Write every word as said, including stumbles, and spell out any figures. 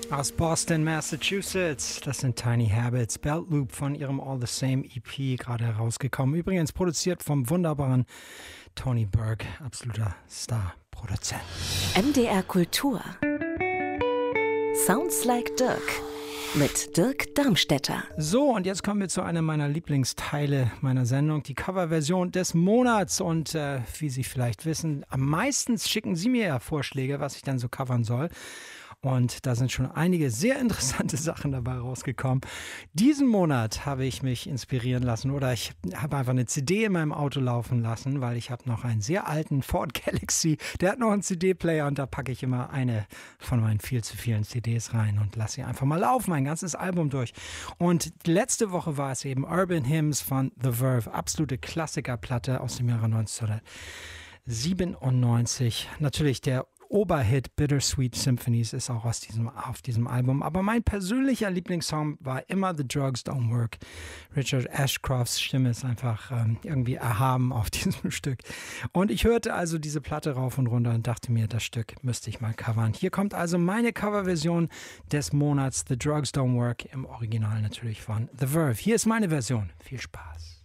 Aus Boston, Massachusetts. Das sind Tiny Habits. Belt Loop von ihrem All the Same E P gerade herausgekommen. Übrigens produziert vom wunderbaren Tony Berg, absoluter Star-Produzent. M D R Kultur. Sounds like Dirk. Mit Dirk Darmstädter. So, und jetzt kommen wir zu einem meiner Lieblingsteile meiner Sendung, die Coverversion des Monats. Und äh, wie Sie vielleicht wissen, am meisten schicken Sie mir ja Vorschläge, was ich dann so covern soll. Und da sind schon einige sehr interessante Sachen dabei rausgekommen. Diesen Monat habe ich mich inspirieren lassen oder ich habe einfach eine C D in meinem Auto laufen lassen, weil ich habe noch einen sehr alten Ford Galaxy, der hat noch einen C D-Player und da packe ich immer eine von meinen viel zu vielen C Ds rein und lasse sie einfach mal laufen, mein ganzes Album durch. Und letzte Woche war es eben Urban Hymns von The Verve, absolute Klassikerplatte aus dem Jahre neunzehnhundertsiebenundneunzig. Natürlich der Oberhit Bittersweet Symphonies ist auch aus diesem, auf diesem Album. Aber mein persönlicher Lieblingssong war immer The Drugs Don't Work. Richard Ashcrofts Stimme ist einfach ähm, irgendwie erhaben auf diesem Stück. Und ich hörte also diese Platte rauf und runter und dachte mir, das Stück müsste ich mal covern. Hier kommt also meine Coverversion des Monats The Drugs Don't Work, im Original natürlich von The Verve. Hier ist meine Version. Viel Spaß.